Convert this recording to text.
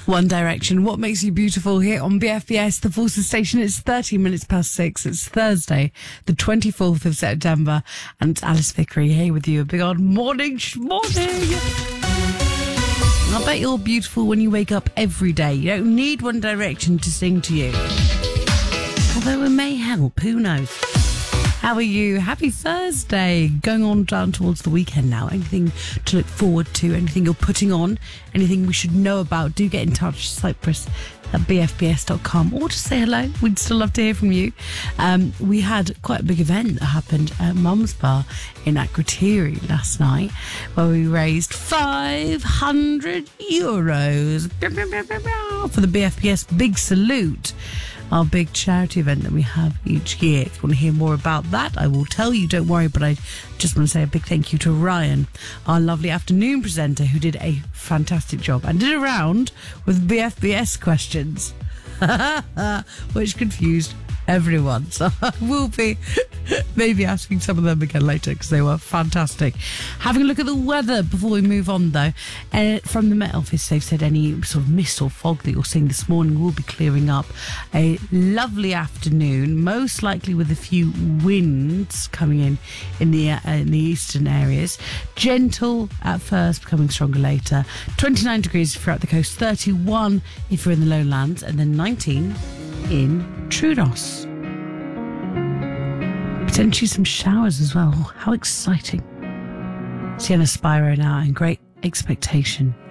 One Direction, What Makes You Beautiful, here on BFBS, the Forces Station. It's 30 minutes past 6. It's Thursday, the 24th of September, and it's Alice Vickery here with you. A big old morning. I bet you're beautiful when you wake up every day. You don't need One Direction to sing to you. Although it may help, who knows? How are you? Happy Thursday. Going on down towards the weekend now. Anything to look forward to? Anything you're putting on? Anything we should know about? Do get in touch, cyprus@bfbs.com, or just say hello. We'd still love to hear from you. We had quite a big event that happened at Mum's Bar in Akrotiri last night, where we raised €500 for the BFBS Big Salute, our big charity event that we have each year. If you want to hear more about that, I will tell you, don't worry, but I just want to say a big thank you to Ryan, our lovely afternoon presenter, who did a fantastic job and did a round with BFBS questions, which confused everyone. So I will be maybe asking some of them again later because they were fantastic. Having a look at the weather before we move on, though. From the Met Office, they've said any sort of mist or fog that you're seeing this morning will be clearing up. A lovely afternoon, most likely with a few winds coming in the eastern areas. Gentle at first, becoming stronger later. 29 degrees throughout the coast, 31 if you're in the lowlands, and then 19 in Troodos. Potentially some showers as well. How exciting. Sienna Spiro now, and Great Expectation.